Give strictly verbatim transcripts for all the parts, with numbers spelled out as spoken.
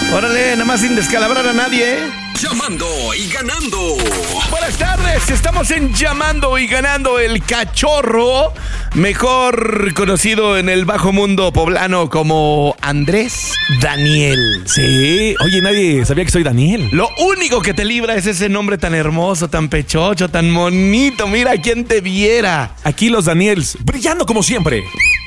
Órale, nada más sin descalabrar a nadie, ¿eh? Llamando y ganando. Buenas tardes, estamos en Llamando y Ganando. El Cachorro, mejor conocido en el bajo mundo poblano como Andrés Daniel. Sí, oye, nadie sabía que soy Daniel. Lo único que te libra es ese nombre tan hermoso, tan pechocho, tan bonito. Mira, ¿quién te viera? Aquí los Daniels, brillando como siempre.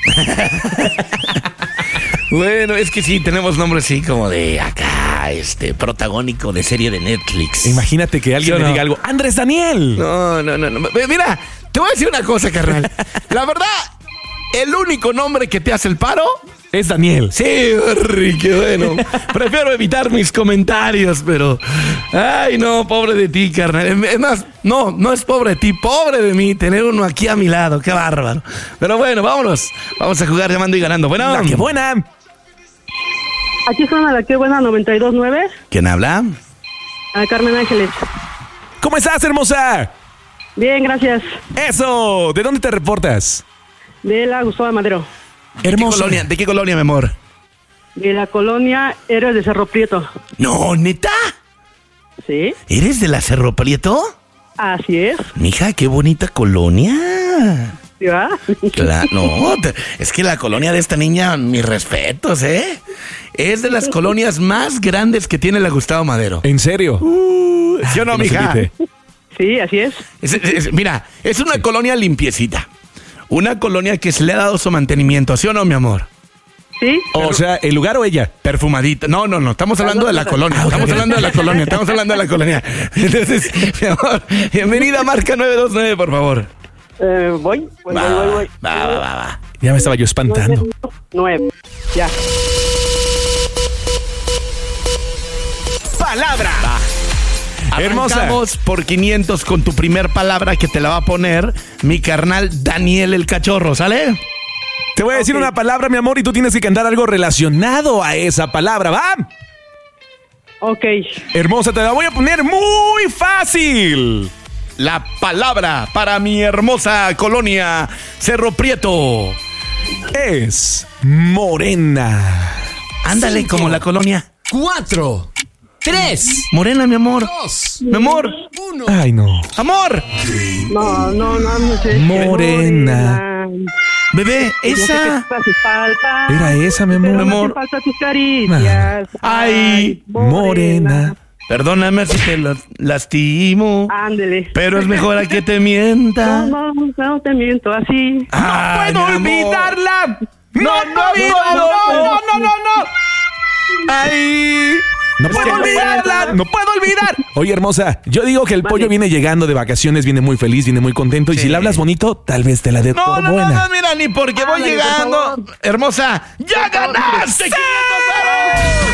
Bueno, es que sí, tenemos nombres así como de acá, este, protagónico de serie de Netflix. Imagínate que alguien ¿Sí o me no? diga algo, ¡Andrés Daniel! No, no, no, no. Mira, te voy a decir una cosa, carnal. La verdad, el único nombre que te hace el paro Es Daniel. Sí, Barry, qué bueno. Prefiero evitar mis comentarios, pero... Ay, no, pobre de ti, carnal. Es más, no, no es pobre de ti, pobre de mí tener uno aquí a mi lado. Qué bárbaro. Pero bueno, vámonos. Vamos a jugar Llamando y Ganando. Bueno. La que buena. Aquí suena la que buena noventa y dos punto nueve. ¿Quién habla? A Carmen Ángeles. ¿Cómo estás, hermosa? Bien, gracias. Eso. ¿De dónde te reportas? De la Gustavo Madero. ¿De qué Hermosa. colonia, ¿De qué colonia, mi amor? De la colonia Héroes de Cerro Prieto. No, ¿neta? ¿Sí? ¿Eres de la Cerro Prieto? Así es. Mija, qué bonita colonia. ¿Sí va? Claro, no, te- es que la colonia de esta niña, mis respetos, ¿eh? Es de las colonias más grandes que tiene la Gustavo Madero. ¿En serio? Uh, ¿Sí o no, Que nos mija? invite. Sí, así es. Es- es- mira, es una colonia limpiecita. Una colonia que se le ha dado su mantenimiento, ¿sí o no, mi amor? ¿Sí? O sea, ¿el lugar o ella? Perfumadita. No, no, no, estamos hablando de la colonia. Ah, ok. Estamos hablando de la colonia, estamos hablando de la colonia. Entonces, mi amor, bienvenida a Marca nueve dos nueve, por favor. Eh, voy, voy, Va, voy, voy, voy. va, va, va, va. Ya me estaba yo espantando. Nueve. Ya. Palabra. Hermosa. Arrancamos por quinientos con tu primer palabra que te la va a poner mi carnal Daniel el Cachorro, ¿sale? Te voy a decir Ok. una palabra, mi amor, y tú tienes que cantar algo relacionado a esa palabra, ¿va? Ok. Hermosa, te la voy a poner muy fácil. La palabra para mi hermosa colonia Cerro Prieto. Es morena. Ándale, Cinco. como la colonia. Cuatro, tres, Morena, mi amor. dos, Mi amor. uno. Ay, no. Amor. No, no, no, no sé. Morena. Bebé, No sé esa. qué te hace falta. Era esa, mi Pero amor. me amor. hacen falta tus caricias. Ay, Morena. Perdóname si te la- lastimo. Ándele. Pero es mejor a que te mienta. No, no, no te miento así. Ay, ¡Puedo mi amor. olvidarla! No, no, no, no, no, no, no, no. Ay. No Es puedo que no olvidarla, no puedo olvidar. Oye, hermosa, yo digo que el pollo viene llegando de vacaciones, viene muy feliz, viene muy contento. Y Sí. si le hablas bonito, tal vez te la dé No, por no, no, buena. no, mira, ni porque voy Ándale, por llegando. favor. Hermosa, ¡ya ganaste! quinientos varos!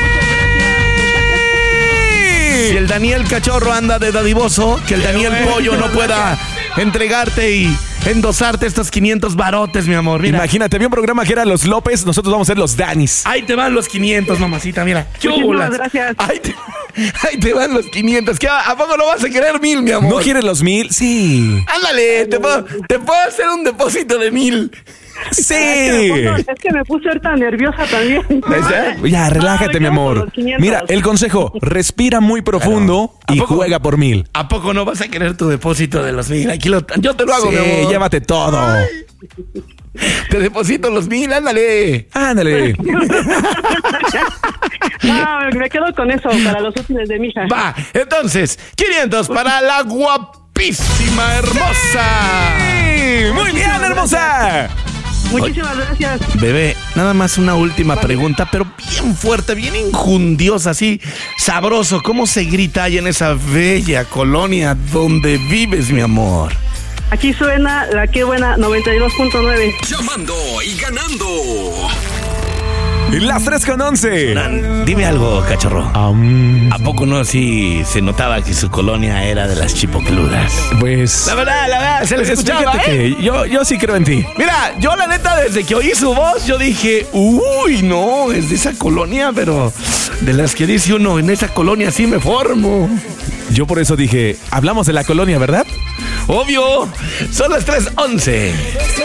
Si el Daniel Cachorro anda de dadivoso, que el Daniel Pollo no pueda entregarte y endosarte estos quinientos barotes, mi amor. Mira, Imagínate, había un programa que era Los López, nosotros vamos a ser los Danis. ahí te van los quinientos, mamacita, mira. ¡Qué Muchísimas bolas! gracias. Ahí te, ahí te van los quinientos. ¿Qué, ¿A poco no vas a querer mil, mi amor? ¿No quieres los mil? Sí. Ándale, te puedo, te puedo hacer un depósito de mil. Sí. Es que me puse ahorita nerviosa también. Ya, relájate, Ah, mi me quedo con amor. los quinientos. Mira, el consejo, respira muy profundo ¿A y poco? juega por mil. ¿A poco no vas a querer tu depósito de los mil? Aquí lo, yo te lo hago, Sí, mi amor. llévate todo. Te deposito los mil, ándale. Ándale. No, me quedo con eso para los útiles de mi hija. Va, entonces, quinientos para la guapísima hermosa. Sí, muy bien, hermosa. Muchísimas gracias. Bebé, nada más una última pregunta, pero bien fuerte, bien injundiosa, así sabroso. ¿Cómo se grita ahí en esa bella colonia donde vives, mi amor? Aquí suena la que buena noventa y dos punto nueve. Llamando y ganando. Las tres con once. Dime algo, cachorro. Am, ¿A poco no sí se notaba que su colonia era de las chipocludas? pues. La verdad, la verdad, se les pues, escuchaba, fíjate ¿eh? que yo, yo sí creo en ti. Mira, yo la neta, desde que oí su voz, yo dije, uy, no, es de esa colonia, pero de las que dice uno, en esa colonia sí me formo. Yo por eso dije, hablamos de la colonia, ¿verdad? Obvio, son las tres once.